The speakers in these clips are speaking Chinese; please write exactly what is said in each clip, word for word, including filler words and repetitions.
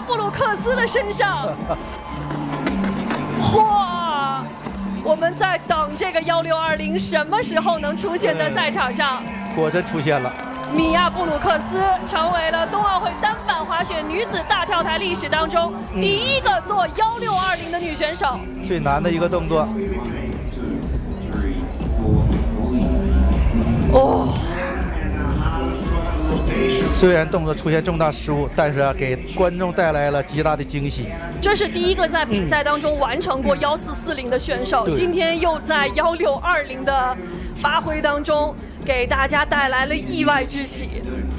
布鲁克斯的身上。哇！我们在等这个幺六二零什么时候能出现在赛场上？ 果真出现了。 米娅·布鲁克斯成为了冬奥会单板滑雪女子大跳台历史当中第一个做幺六二零的女选手。 最难的一个动作。 哦。 虽然动作出现重大失误，但是啊，给观众带来了极大的惊喜。 这是第一个在比赛当中完成过幺四四零的选手，今天又在幺六二零的发挥当中给大家带来了意外之喜。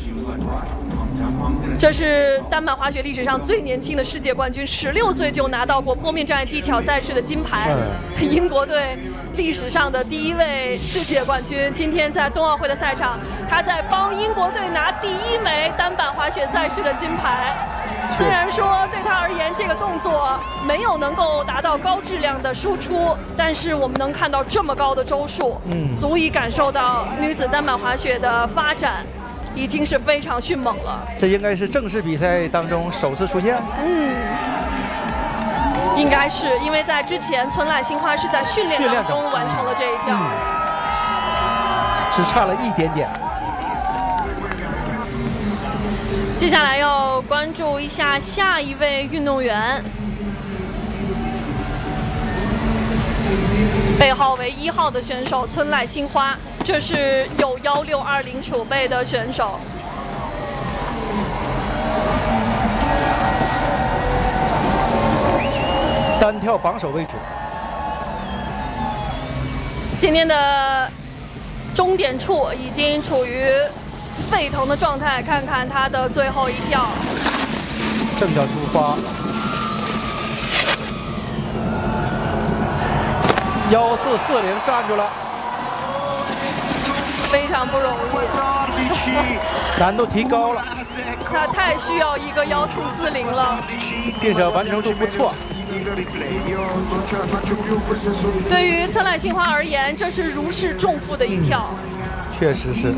这是单板滑雪历史上最年轻的世界冠军，十六岁就拿到过坡面障碍技巧赛事的金牌。嗯、英国队历史上的第一位世界冠军，今天在冬奥会的赛场，他在帮英国队拿第一枚单板滑雪赛事的金牌。虽然说对他而言，这个动作没有能够达到高质量的输出，但是我们能看到这么高的周数，嗯，足以感受到女子单板滑雪的发展已经是非常迅猛了。 这应该是正式比赛当中首次出现。 嗯，应该是因为在之前村濑心花是在训练当中完成了这一跳， 嗯、只差了一点点。 接下来要关注一下下一位运动员，背号为一号的选手村濑心花，这是有幺六二零储备的选手。 单跳榜首为主。 今天的终点处已经处于沸腾的状态，看看他的最后一跳。 正脚出发，幺四四零站住了， 非常不容易， 难度提高了。 他太需要一个幺四四零了， 并且完成度不错。 对于村濑心花而言，这是如释重负的一跳。 嗯、确实是。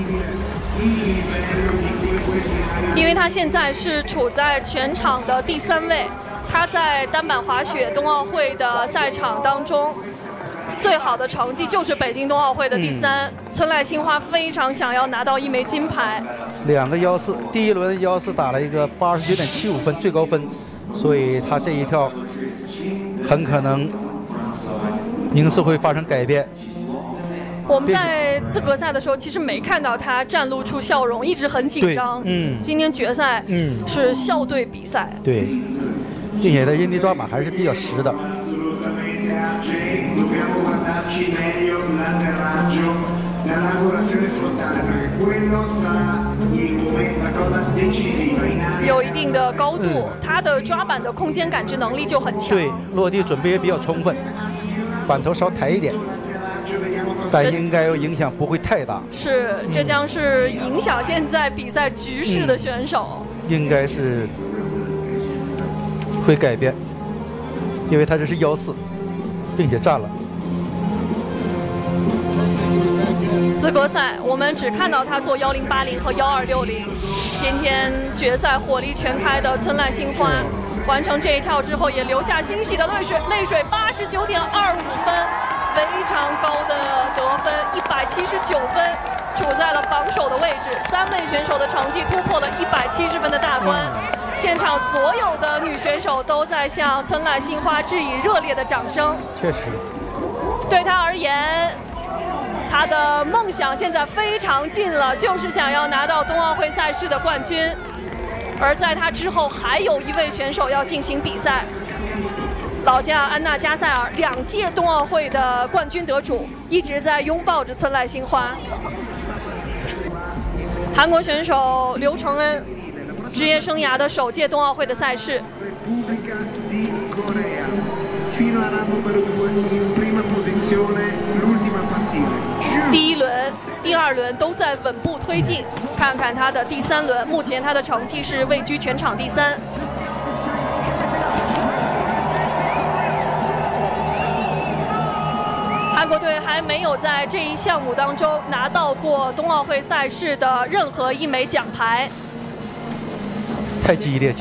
因为他现在是处在全场的第三位，他在单板滑雪冬奥会的赛场当中，最好的成绩就是北京冬奥会的第三。嗯、村濑心花非常想要拿到一枚金牌。 两个幺四，第一轮幺四打了一个八十九点七五分最高分，所以他这一跳很可能名次会发生改变。 我们在资格赛的时候，其实没看到他展露出笑容，一直很紧张。嗯，今天决赛嗯是校队比赛， 对，并且他阴地抓板还是比较实的。 有一定的高度，嗯、他的抓板的空间感知能力就很强。 对，落地准备也比较充分，板头稍抬一点。但应该影响不会太大。 是，这将是影响现在比赛局势的选手。 嗯、应该是会改变，因为他这是幺四，并且站了。 资格赛我们只看到他做幺零八零和幺二六零，今天决赛火力全开的村濑心花。完成这一跳之后，也流下欣喜的泪水，泪水八十九点二五分，非常高的得分，一百七十九分，处在了榜首的位置。三位选手的成绩突破了一百七十分的大关，现场所有的女选手都在向村濑心花致以热烈的掌声。 确实， 对她而言，她的梦想现在非常近了，就是想要拿到冬奥会赛事的冠军。而在他之后，还有一位选手要进行比赛，老将安娜加塞尔，两届冬奥会的冠军得主，一直在拥抱着村濑心花。韩国选手刘承恩，职业生涯的首届冬奥会的赛事。第一轮、第二轮都在稳步推进，看看他的第三轮，目前他的成绩是位居全场第三。韩国队还没有在这一项目当中拿到过冬奥会赛事的任何一枚奖牌。 太激烈。